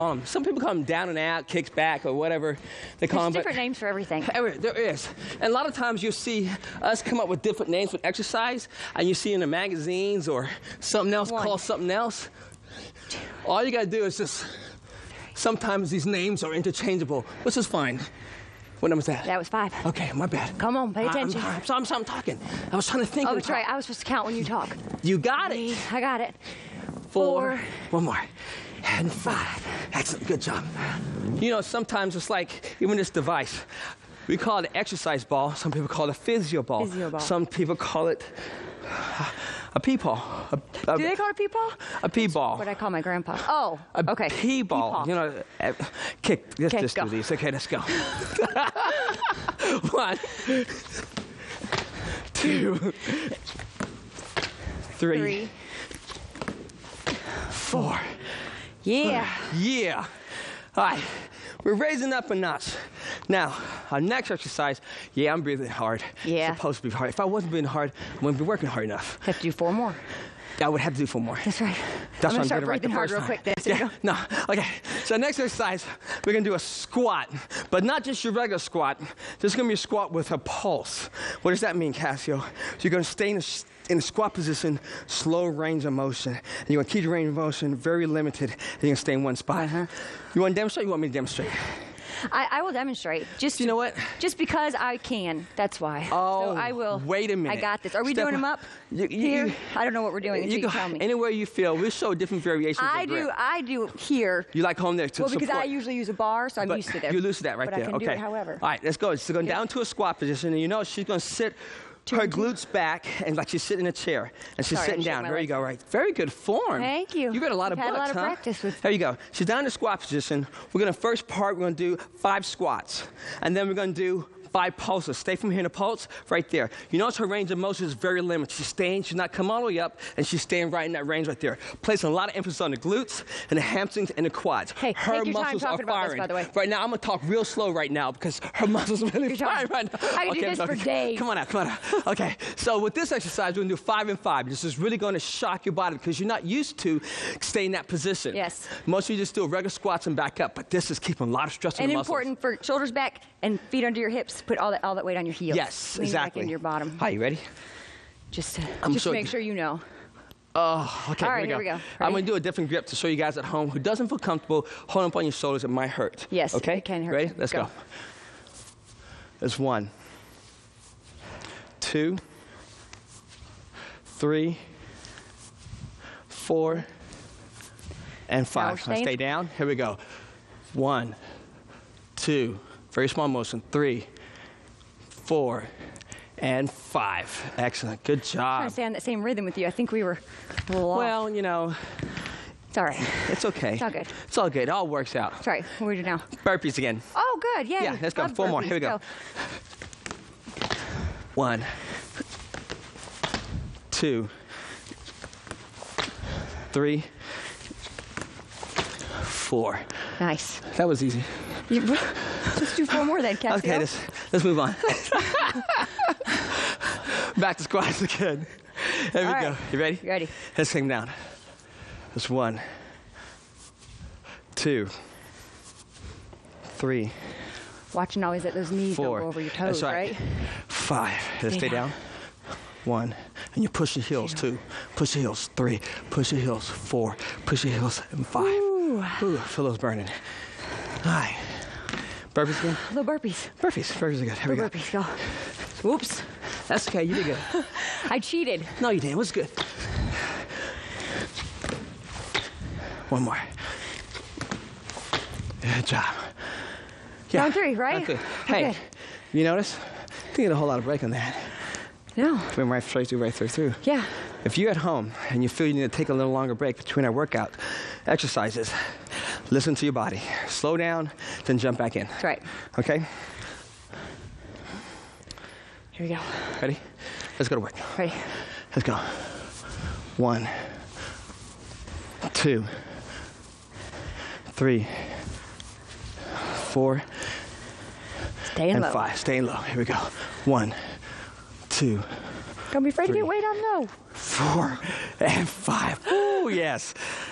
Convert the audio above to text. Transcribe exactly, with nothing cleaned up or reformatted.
Um, some people call them down and out, kicks back, or whatever they call There's them. different names for everything. There is. And a lot of times you'll see us come up with different names for exercise, and you see in the magazines or something else One. called something else. All you got to do is just, sometimes these names are interchangeable, which is fine. What number was that? That was five. Okay, my bad. Come on, pay attention. I'm, I'm, sorry, I'm, sorry, I'm talking. I was trying to think. Oh, and that's talk. right. I was supposed to count when you talk. You got it. I got it. Four. Four. One more. And five. Excellent. Good job. You know, sometimes it's like, even this device, we call it an exercise ball. Some people call it a physio ball. Physio ball. Some people call it a pee ball. A, a, Do they call it a pee ball? A pee ball. What I call my grandpa. Oh, A okay. pee ball. Pee-paw. You know, uh, kick. Let's Okay, just go. do these. Okay, let's go. One, two, three, Three. four. Yeah. Yeah. All right. We're raising up a notch. Now, our next exercise, yeah, I'm breathing hard. Yeah. It's supposed to be hard. If I wasn't breathing hard, I wouldn't be working hard enough. Have to do four more. I would have to do four more. That's right. That's I'm what gonna I'm start doing right the breathing hard first real time. quick. There, so you Yeah, no, okay. So next exercise, we're gonna do a squat, but not just your regular squat. This is gonna be a squat with a pulse. What does that mean, Cassio? So you're gonna stay in a, in a squat position, slow range of motion. And you're gonna keep your range of motion very limited, and you're gonna stay in one spot. Uh-huh. You wanna demonstrate or you want me to demonstrate? I, I will demonstrate. Just You know what? Just because I can. That's why. Oh, so I will. wait a minute. I got this. Are we Step doing them on- up You- you- here? you- I don't know what we're doing until You you, go tell me. anywhere you feel. We'll show different variations I of grip. do. I do here. You like home there to Well, because support. I usually use a bar, so I'm But used to that. You're used to that right but there. I can okay. do it however. All right, let's go. She's going down to a squat position, and you know she's going to sit Two her and two. glutes back, and like she's sitting in a chair, and she's Sorry, sitting I'm shaking down. my There you legs. go. Right. Very good form. Thank you. You got a lot of I've had a bucks, lot of huh? practice with- There you go. She's down in the squat position. We're going to first part. We're going to do five squats, and then we're going to do five pulses. Stay from here in the pulse, right there. You notice her range of motion is very limited. She's staying, she's not coming all the way up, and she's staying right in that range right there. Placing a lot of emphasis on the glutes and the hamstrings and the quads. Hey, her take your time muscles talking are about this, firing. by the way. Right now, I'm gonna talk real slow right now because her muscles are really You're firing talking- right now. I can do Okay, this I'm for talking- days. Come on out, come on out. Okay, so with this exercise, we're gonna do five and five. This is really gonna shock your body because you're not used to staying in that position. Yes. Most of you just do regular squats and back up, but this is keeping a lot of stress on And the muscles. important for shoulders back and feet under your hips. Put all that all that weight on your heels. Yes, Lean exactly. Back into your bottom. Hi, you ready? Just to, I'm just so- to make sure you know. Oh, okay, All here, right, we here we go. I'm Ready? going to do a different grip to show you guys at home who doesn't feel comfortable holding up on your shoulders. It might hurt. Yes, okay? it can hurt. Ready? Let's go. Go. There's one, two, three, four, and five. we're Now staying- stay down. Here we go. One, two, very small motion. Three, four, and five. Excellent. Good I'm job. trying to stay on that same rhythm with you. I think we were a little off. Well, you know, It's all right. it's okay. It's all good. It's all good. It all works out. It's all right. What do we do now? Burpees again. Oh, good. Yay. Yeah, let's go. Love Four more. burpees. Here we go. One, two, three, four. Nice. That was easy. You- Let's do four more then, Cassio. Okay, let's, let's move on. Back to squats again. There we All go. right. You ready? You ready? Let's take them down. That's one, two, three, Watching always that those knees four. don't go over your toes, That's right. right? Five. Let's stay Stay down. down. One. And you push your heels, two. Push your heels, three. Push your heels, four. Push your heels, and five. Ooh. Ooh, feel those burning. All right. Burpees again? Little burpees. Burpees. Burpees are good. Here we Little go. burpees. Go. Whoops. That's okay. You did good. I cheated. No, you didn't. It was good. One more. Good job. Yeah. Round three, right? Round three. We're Hey, good. you notice? Didn't get a whole lot of break on that. No. Went right straight through, right through, through. Yeah. If you're at home and you feel you need to take a little longer break between our workout exercises, listen to your body. Slow down, then jump back in. That's right. Okay? Here we go. Ready? Let's go to work. Ready. Let's go. One, two, three, four, Staying and low. five. Staying low. Here we go. One, two, Don't be afraid Three. to get weight on low. four, and five. Oh, yes.